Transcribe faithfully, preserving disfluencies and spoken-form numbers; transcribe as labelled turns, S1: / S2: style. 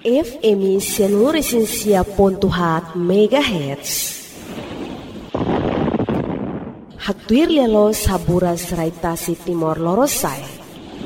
S1: F M seluruh pontuhat megahertz. Haktuir lelo saburas raitasi Timor Lorosai.